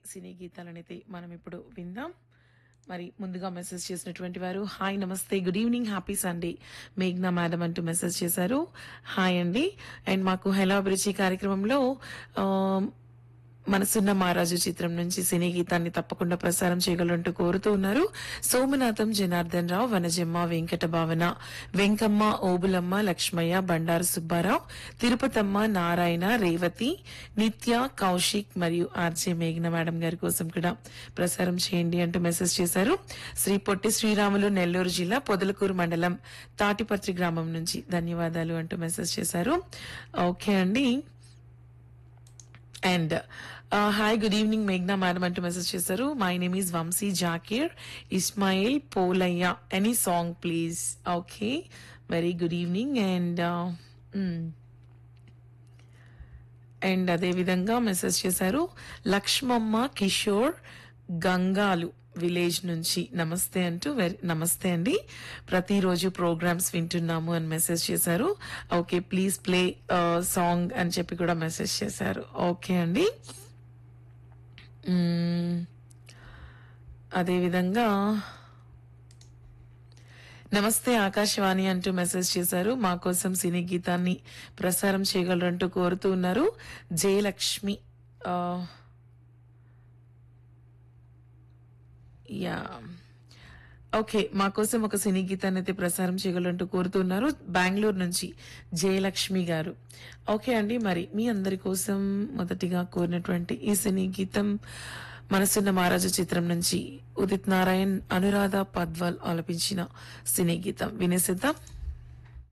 సినీ గీతాలనైతే మనం ఇప్పుడు విందాం. మరి ముందుగా మెసేజ్ చేసినటువంటి వారు హాయ్ నమస్తే good evening happy Sunday మేఘ్నా madam అంటూ మెసేజ్ చేశారు. హాయ్ అండి. అండ్ మాకు హలో అభిరుచి కార్యక్రమంలో ఆ, మనసున్న మహారాజు చిత్రం నుంచి సినీ గీతాన్ని తప్పకుండా ప్రసారం చేయగలంటూ కోరుతూ ఉన్నారు. సోమనాథం జనార్దన్ రావు వనజమ్మ వెంకట భావన వెంకమ్మ ఓబులమ్మ లక్ష్మయ్య బండారు సుబ్బారావు తిరుపతమ్మ నారాయణ రేవతి నిత్య కౌశిక్ మరియు ఆర్జే మేఘన మేడం గారి కోసం కూడా ప్రసారం చేయండి అంటూ మెసేజ్ చేశారు. శ్రీ పొట్టి శ్రీరాములు నెల్లూరు జిల్లా పొదలకూరు మండలం తాటిపత్రి గ్రామం నుంచి ధన్యవాదాలు అంటూ మెసేజ్ చేశారు. ఓకే అండి. And hi good evening మేఘ్నా madam అంటూ మెసేజ్ చేశారు. My name is Vamsi Zakir Ismail Polayya any song please. Okay very good evening. And అదే విధంగా మెసేజ్ చేశారు లక్ష్మమ్మ కిషోర్ గంగాలు విలేజ్ నుంచి నమస్తే అంటూ నమస్తే అండి ప్రతిరోజు ప్రోగ్రామ్స్ వింటున్నాము అని మెసేజ్ చేశారు. ఓకే ప్లీజ్ ప్లే సాంగ్ అని చెప్పి కూడా మెసేజ్ చేశారు. ఓకే అండి. అదే విధంగా నమస్తే ఆకాశవాణి అంటూ మెసేజ్ చేశారు. మా కోసం సినీ గీతాన్ని ప్రసారం చేయగలరంటూ కోరుతూ ఉన్నారు జయలక్ష్మి. యా ఓకే మా కోసం ఒక సినీ గీతాన్ని అయితే ప్రసారం చేయగలంటూ కోరుతున్నారు బెంగళూరు నుంచి జయలక్ష్మి గారు. ఓకే అండి. మరి మీ అందరి కోసం మొదటిగా కోరినటువంటి ఈ సినీ గీతం మనసున్న మహారాజు చిత్రం నుంచి ఉదిత్ నారాయణ్ అనురాధ పద్వాల్ ఆలపించిన సినీ గీతం వినేసిద్దాం.